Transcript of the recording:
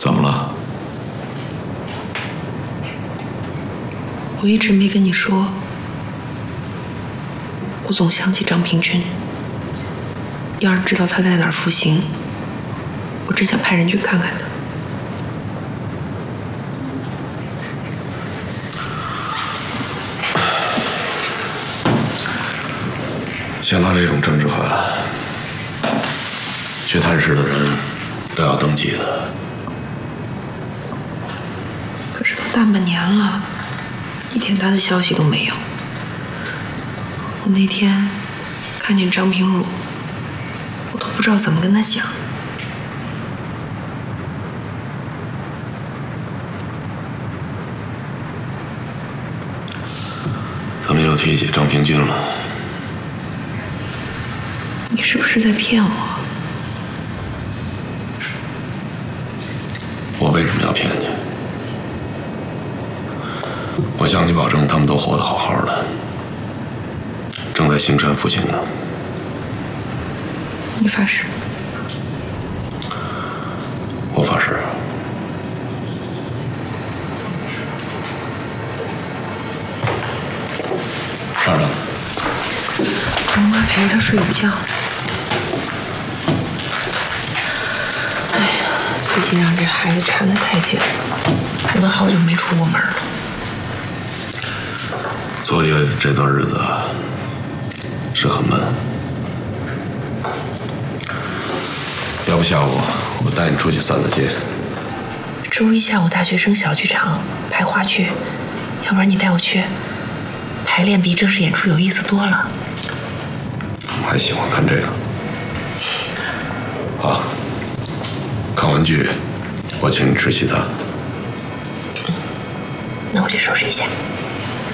怎么了？ 我一直没跟你说，我总想起张平君。要是知道他在哪儿服刑，我真想派人去看看他。 像他这种政治犯，去探视的人都要登记的。 可是都大半年了，一点他的消息都没有。我那天看见张平汝，我都不知道怎么跟他讲。 怎么又提起张平君了？ 你是不是在骗我？ 我为什么要骗你？我向你保证，他们都活得好好的，正在刑山服刑呢。 你发誓？ 我发誓。上着呢。 我妈陪着他睡午觉。哎呀，最近让这孩子缠得太紧了，我都好久没出过门了。 所以这段日子是很闷。要不下午我带你出去散散街？ 周一下午大学生小剧场排话剧，要不然你带我去？排练比正式演出有意思多了。 还喜欢看这个？好，看完剧我请你吃西餐。 那我去收拾一下。